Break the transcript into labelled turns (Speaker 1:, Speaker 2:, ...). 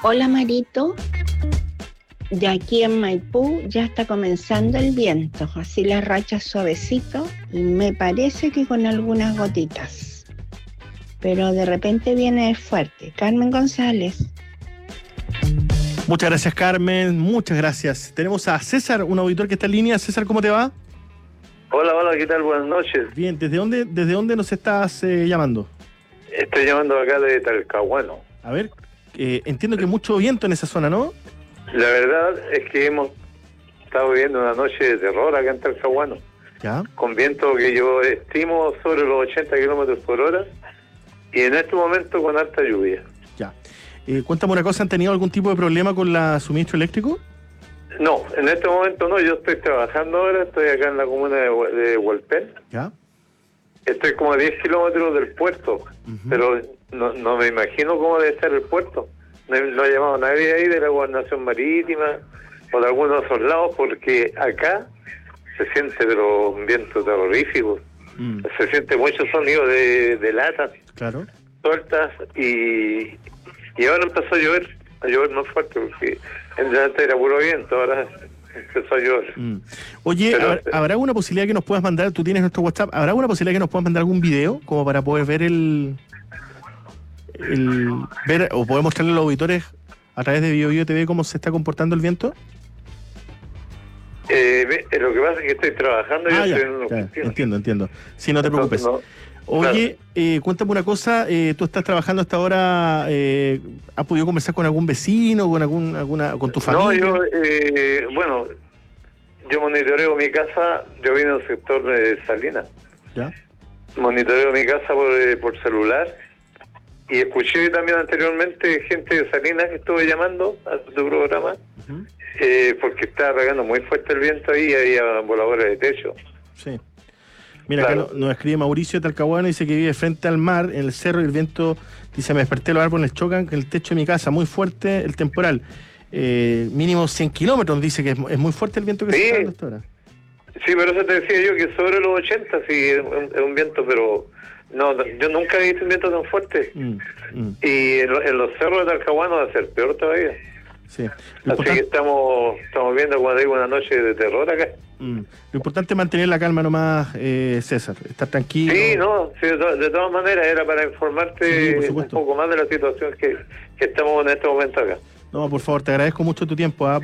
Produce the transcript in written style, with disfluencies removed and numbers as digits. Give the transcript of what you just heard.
Speaker 1: Hola Marito, ya aquí en Maipú ya está comenzando el viento, así las rachas suavecito y me parece que con algunas gotitas, pero de repente viene fuerte. Carmen González.
Speaker 2: Muchas gracias, Carmen, muchas gracias. Tenemos a César, un auditor que está en línea. César, ¿cómo te va?
Speaker 3: Hola, ¿qué tal? Buenas noches.
Speaker 2: Bien, ¿desde dónde nos estás llamando?
Speaker 3: Estoy llamando acá de Talcahuano.
Speaker 2: A ver, entiendo que mucho viento en esa zona, ¿no?
Speaker 3: La verdad es que hemos estado viviendo una noche de terror acá en Talcahuano,
Speaker 2: Ya.
Speaker 3: con viento que yo estimo sobre los 80 kilómetros por hora, y en este momento con alta lluvia.
Speaker 2: Ya. Cuéntame una cosa, ¿han tenido algún tipo de problema con el suministro eléctrico?
Speaker 3: No, en este momento no, yo estoy trabajando ahora, estoy acá en la comuna de Hualpén.
Speaker 2: Ya.
Speaker 3: Estoy como a 10 kilómetros del puerto, pero no me imagino cómo debe estar el puerto. No ha llamado nadie ahí de la Gobernación Marítima o de algunos otros lados, porque acá se siente pero un viento terrorífico. Se siente mucho sonido de latas
Speaker 2: Claro.
Speaker 3: sueltas y ahora empezó a llover más fuerte, porque antes era puro viento, ahora empezó a llover.
Speaker 2: Oye,
Speaker 3: Pero,
Speaker 2: ¿habrá alguna posibilidad que nos puedas mandar, tú tienes nuestro WhatsApp, ¿habrá alguna posibilidad que nos puedas mandar algún video como para poder ver ver o poder mostrarle a los auditores a través de BioBio TV cómo se está comportando el viento?
Speaker 3: Lo que pasa es que estoy trabajando y
Speaker 2: Ya,
Speaker 3: estoy en una
Speaker 2: ya,
Speaker 3: oficina.
Speaker 2: entiendo. Sí, no te preocupes.
Speaker 3: No,
Speaker 2: Oye, cuéntame una cosa, tú estás trabajando hasta ahora, ¿has podido conversar con algún vecino, con tu familia?
Speaker 3: No, yo monitoreo mi casa, yo vine del sector de Salinas.
Speaker 2: ¿Ya?
Speaker 3: Monitoreo mi casa por celular, y escuché también anteriormente gente de Salinas que estuve llamando a tu programa, porque estaba pegando muy fuerte el viento ahí y había voladores de techo.
Speaker 2: Sí. Mira,
Speaker 3: Claro.
Speaker 2: acá nos escribe Mauricio de Talcahuano, dice que vive frente al mar, en el cerro, y el viento, dice, me desperté, los árboles chocan en el techo de mi casa, muy fuerte el temporal. Mínimo 100 kilómetros, dice que es muy fuerte el viento que
Speaker 3: Sí.
Speaker 2: se está dando hasta ahora.
Speaker 3: Sí, pero eso te decía yo, que sobre los 80 sí es un viento, pero yo nunca he visto un viento tan fuerte. Y en los cerros de Talcahuano va a ser peor todavía.
Speaker 2: Sí.
Speaker 3: Así que estamos viendo, como digo, una noche de terror acá.
Speaker 2: Lo importante es mantener la calma nomás, César, estar tranquilo.
Speaker 3: Sí, de todas maneras era para informarte
Speaker 2: Sí, por
Speaker 3: un
Speaker 2: supuesto.
Speaker 3: poco más de la situación que estamos en este momento acá.
Speaker 2: No, por favor, te agradezco mucho tu tiempo,